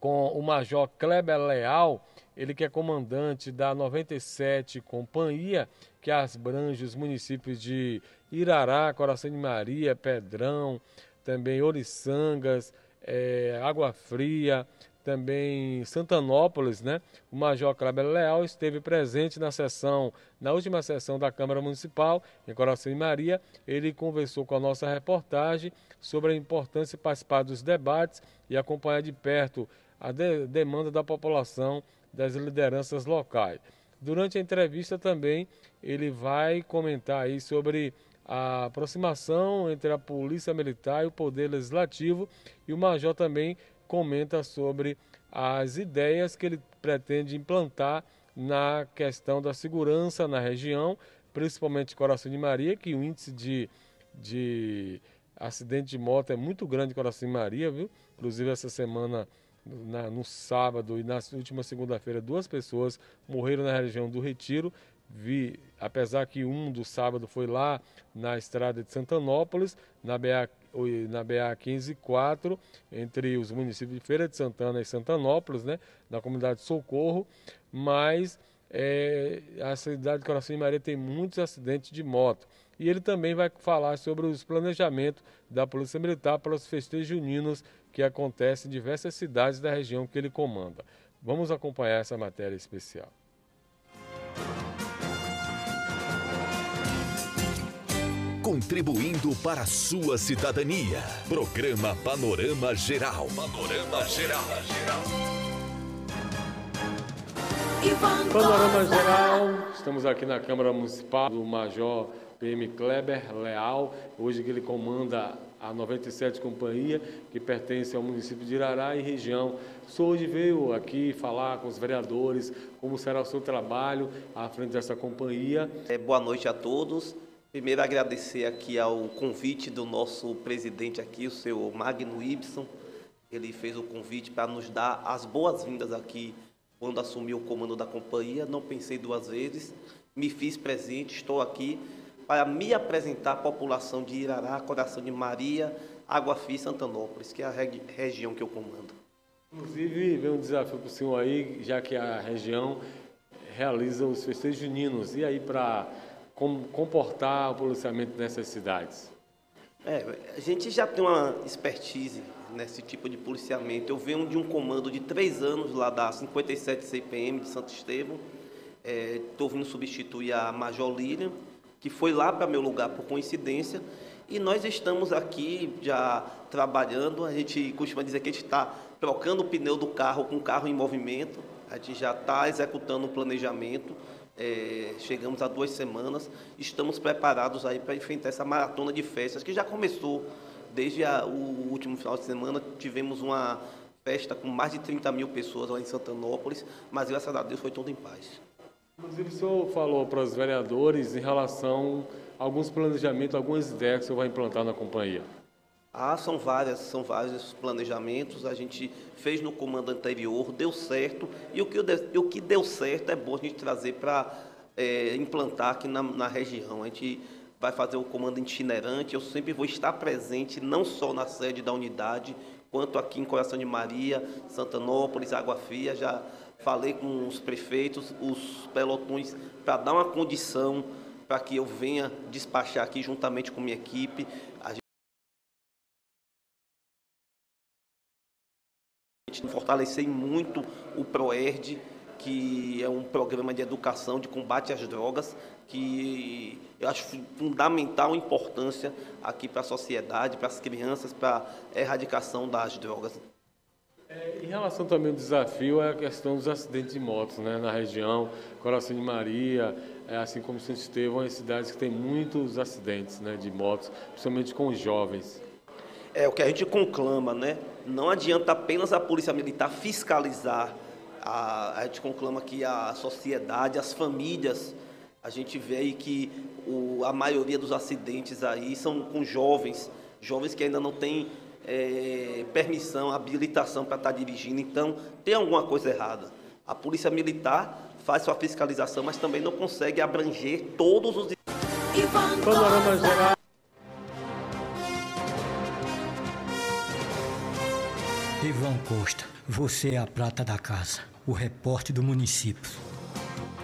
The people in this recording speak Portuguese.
com o Major Kleber Leal, ele que é comandante da 97 Companhia, que abrange os municípios de Irará, Coração de Maria, Pedrão, também Oriçangas, Água Fria, também Santanópolis, né? O Major Kleber Leal esteve presente na última sessão da Câmara Municipal, em Coração de Maria. Ele conversou com a nossa reportagem sobre a importância de participar dos debates e acompanhar de perto a demanda da população, das lideranças locais. Durante a entrevista também ele vai comentar aí sobre a aproximação entre a Polícia Militar e o Poder Legislativo, e o Major também comenta sobre as ideias que ele pretende implantar na questão da segurança na região, principalmente Coração de Maria, que o índice de acidente de moto é muito grande em Coração de Maria, viu? Inclusive essa semana, no sábado e na última segunda-feira, 2 pessoas morreram na região do Retiro. Apesar que um do sábado foi lá na estrada de Santanópolis, na BA 154, entre os municípios de Feira de Santana e Santanópolis, né, na comunidade Socorro, mas a cidade de Coração de Maria tem muitos acidentes de moto. E ele também vai falar sobre os planejamentos da Polícia Militar para os festejos juninos que acontecem em diversas cidades da região que ele comanda. Vamos acompanhar essa matéria especial. Contribuindo para a sua cidadania. Programa Panorama Geral. Panorama Geral. Panorama Geral. Estamos aqui na Câmara Municipal do Major PM Kleber Leal, hoje que ele comanda a 97 Companhia, que pertence ao município de Irará e região. O senhor hoje veio aqui falar com os vereadores como será o seu trabalho à frente dessa companhia. Boa noite a todos. Primeiro, agradecer aqui ao convite do nosso presidente aqui, o seu Magno Ibson. Ele fez o convite para nos dar as boas-vindas aqui quando assumiu o comando da companhia. Não pensei 2 vezes, me fiz presente, estou aqui para me apresentar à população de Irará, Coração de Maria, Água Fria e Santanópolis, que é a região que eu comando. Inclusive, vem um desafio para o senhor aí, já que a região realiza os festejos juninos. E aí, para comportar o policiamento nessas cidades? A gente já tem uma expertise nesse tipo de policiamento. Eu venho de um comando de 3 anos lá da 57 CPM de Santo Estevão. Estou vindo substituir a Major Líria, que foi lá para meu lugar por coincidência. E nós estamos aqui já trabalhando. A gente costuma dizer que a gente está trocando o pneu do carro com o carro em movimento. A gente já está executando o planejamento. Chegamos a 2 semanas, estamos preparados aí para enfrentar essa maratona de festas que já começou desde o último final de semana. Tivemos uma festa com mais de 30 mil pessoas lá em Santanópolis, mas graças a Deus foi tudo em paz. Inclusive o senhor falou para os vereadores em relação a alguns planejamentos, algumas ideias que o senhor vai implantar na companhia. São vários planejamentos, a gente fez no comando anterior, deu certo, e o que deu certo é bom a gente trazer para implantar aqui na região. A gente vai fazer o comando itinerante, eu sempre vou estar presente, não só na sede da unidade, quanto aqui em Coração de Maria, Santanópolis, Água Fria. Já falei com os prefeitos, os pelotões, para dar uma condição para que eu venha despachar aqui juntamente com minha equipe. Fortalecer muito o PROERD, que é um programa de educação de combate às drogas, que eu acho fundamental a importância aqui para a sociedade, para as crianças, para a erradicação das drogas. Em relação também ao desafio é a questão dos acidentes de motos, né, na região, Coração de Maria, assim como Santo Estevão, as cidades que têm muitos acidentes, né, de motos, principalmente com os jovens. É o que a gente conclama, né? Não adianta apenas a Polícia Militar fiscalizar, a gente conclama que a sociedade, as famílias, a gente vê aí que a maioria dos acidentes aí são com jovens que ainda não têm permissão, habilitação para estar dirigindo. Então, tem alguma coisa errada. A Polícia Militar faz sua fiscalização, mas também não consegue abranger todos os... Panorama Geral. Ivan Costa, você é a prata da casa, o repórter do município.